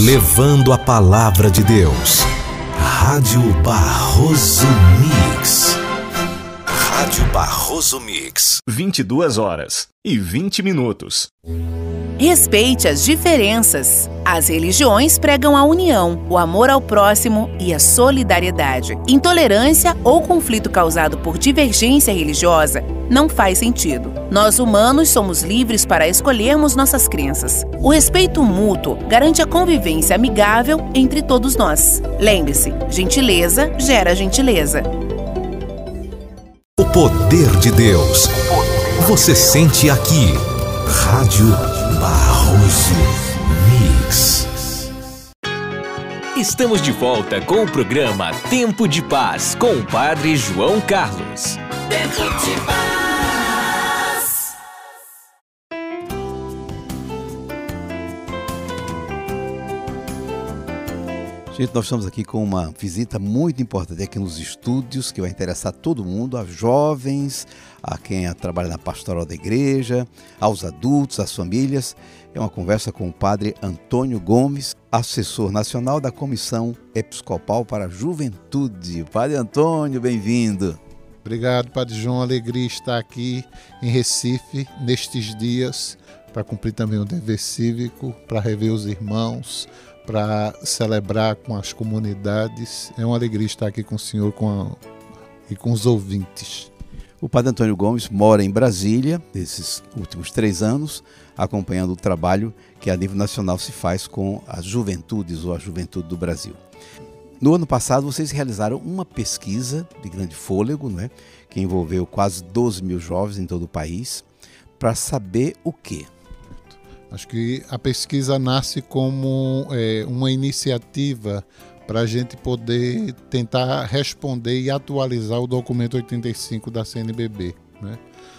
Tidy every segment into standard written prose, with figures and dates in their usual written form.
Levando a palavra de Deus. Rádio Barroso Mix. Rádio Barroso Mix. 22h20. Respeite as diferenças. As religiões pregam a união, o amor ao próximo e a solidariedade. Intolerância ou conflito causado por divergência religiosa não faz sentido. Nós humanos somos livres para escolhermos nossas crenças. O respeito mútuo garante a convivência amigável entre todos nós. Lembre-se, gentileza gera gentileza. O poder de Deus. Você sente aqui. Rádio Barroso Mix. Estamos de volta com o programa Tempo de Paz com o Padre João Carlos. Tempo de Paz. Gente, nós estamos aqui com uma visita muito importante aqui nos estúdios, que vai interessar todo mundo, aos jovens, a quem trabalha na pastoral da igreja, aos adultos, às famílias. É uma conversa com o Padre Antônio Gomes, assessor nacional da Comissão Episcopal para a Juventude. Padre Antônio, bem-vindo. Obrigado, Padre João. Alegria estar aqui em Recife nestes dias para cumprir também o dever cívico, para rever os irmãos, para celebrar com as comunidades. É uma alegria estar aqui com o senhor e com os ouvintes. O Padre Antônio Gomes mora em Brasília, nesses últimos 3 anos, acompanhando o trabalho que a nível nacional se faz com as juventudes ou a juventude do Brasil. No ano passado, vocês realizaram uma pesquisa de grande fôlego, né, que envolveu quase 12 mil jovens em todo o país, para saber o quê? Acho que a pesquisa nasce como uma iniciativa para a gente poder tentar responder e atualizar o documento 85 da CNBB, né,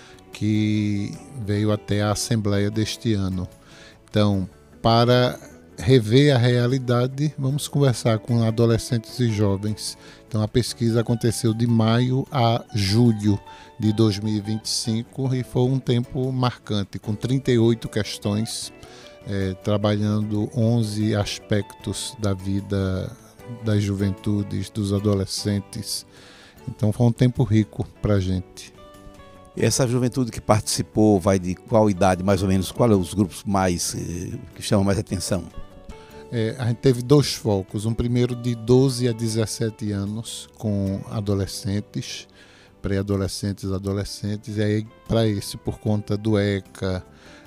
que veio até a Assembleia deste ano. Então, para rever a realidade, vamos conversar com adolescentes e jovens. Então, a pesquisa aconteceu de maio a julho de 2025 e foi um tempo marcante, com 38 questões, trabalhando 11 aspectos da vida das juventudes, dos adolescentes. Então, foi um tempo rico para a gente. E essa juventude que participou vai de qual idade, mais ou menos? Qual é os grupos mais que chamam mais atenção? A gente teve 2 focos. Um primeiro de 12 a 17 anos, com adolescentes, pré-adolescentes, adolescentes. E aí, para esse, por conta do ECA,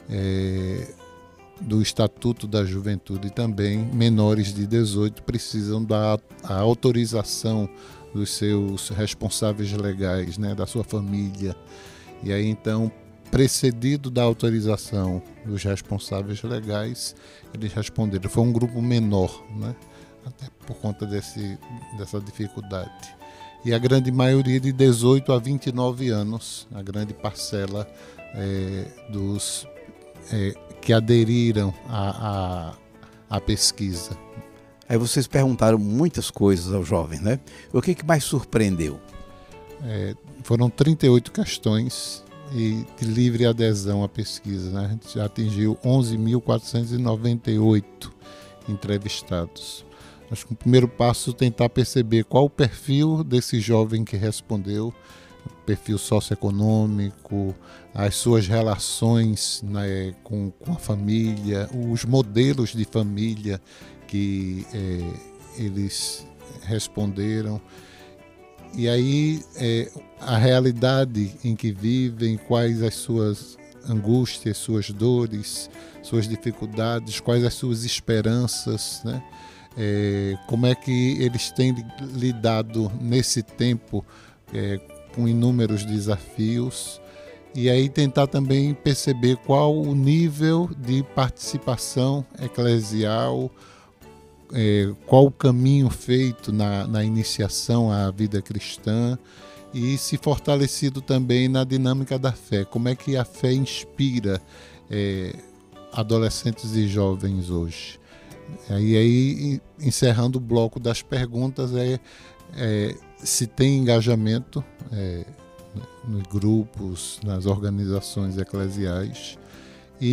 do Estatuto da Juventude também, menores de 18 precisam da autorização dos seus responsáveis legais, né, da sua família. E aí, então, precedido da autorização dos responsáveis legais, eles responderam. Foi um grupo menor, né, até por conta dessa dificuldade. E a grande maioria de 18 a 29 anos, a grande parcela dos que aderiram à pesquisa. Aí vocês perguntaram muitas coisas aos jovens, né? O que mais surpreendeu? Foram 38 questões e de livre adesão à pesquisa, né? A gente já atingiu 11.498 entrevistados. Acho que o primeiro passo é tentar perceber qual o perfil desse jovem que respondeu, o perfil socioeconômico, as suas relações, né, com a família, os modelos de família que eles responderam. E aí a realidade em que vivem, quais as suas angústias, suas dores, suas dificuldades, quais as suas esperanças, né? Como é que eles têm lidado nesse tempo com inúmeros desafios, e aí tentar também perceber qual o nível de participação eclesial, qual o caminho feito na iniciação à vida cristã, e se fortalecido também na dinâmica da fé. Como é que a fé inspira adolescentes e jovens hoje? Aí encerrando o bloco das perguntas, se tem engajamento nos grupos, nas organizações eclesiais,